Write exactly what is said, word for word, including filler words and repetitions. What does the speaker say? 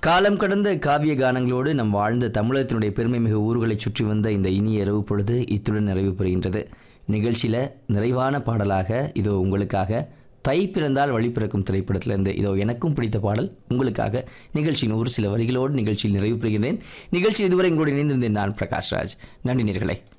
காலம் கடந்த காவிய கானங்களோடு நம் வாழ்ந்த தமிழகத்தினுடைய பெருமை மிகு ஊர்களை சுற்றி வந்த இந்த இனிய இரவு பொழுது இத்துடன் நிறைவு பெறுகின்றது. நிகழ்ச்சியில் நிறைவான பாடலாக இதோ உங்களுக்காக தை பிறந்தால் வழி பிறக்கும் திரைப்படத்திலிருந்து இதோ எனக்கும் பிடித்த பாடல் உங்களுக்காக நிகழ்ச்சியின் ஒரு சில வரிகளோடு நிகழ்ச்சியில் நிறைவு பெறுகிறேன். நிகழ்ச்சி இதுவரை எங்களோடு இணைந்திருந்தேன் நான் பிரகாஷ்ராஜ். நன்றி நேயர்களே.